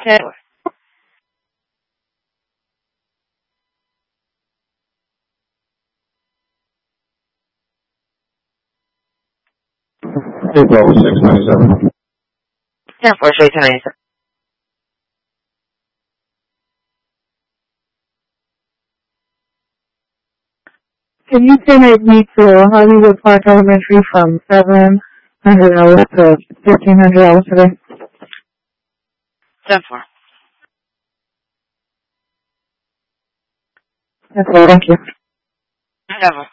10-4. Level 697. 10-4, show you 1097. Can you 10-8 me to Hollywood Park Elementary from $700 to $1,500 today? 10-4. That's all, thank you. 10-4.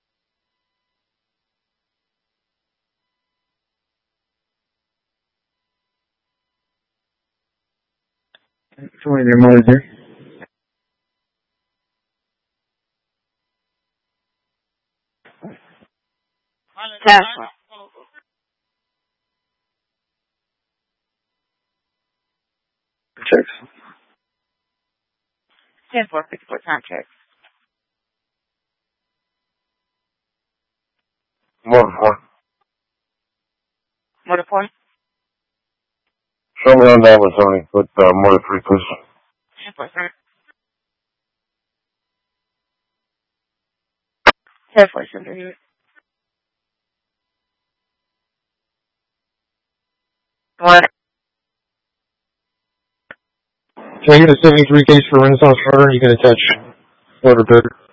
Join your monitor. 10-4. Checks. 10-4, 54 time check. 1-4. Motor 4. Show me on that one, Tony. With motor 3, please. 10-4, sir. 10-4, center here. What? Can I get a 73 case for Renaissance Charter? You can attach motor bidder.